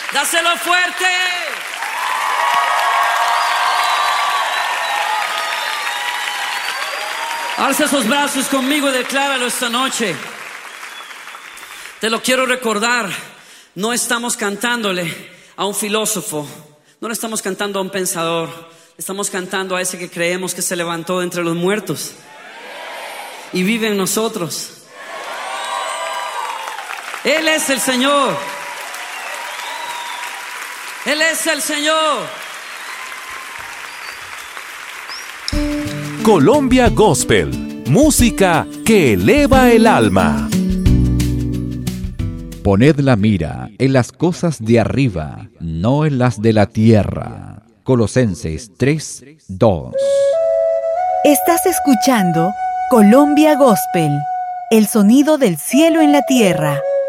Dáselo fuerte. Alza esos brazos conmigo y decláralo esta noche. Te lo quiero recordar. No estamos cantándole a un filósofo, no le estamos cantando a un pensador, estamos cantando a ese que creemos que se levantó de entre los muertos y vive en nosotros. Él es el Señor. Él es el Señor. Colombia Gospel, música que eleva el alma. Poned la mira en las cosas de arriba, no en las de la tierra. Colosenses 3:2. Estás escuchando Colombia Gospel, el sonido del cielo en la tierra.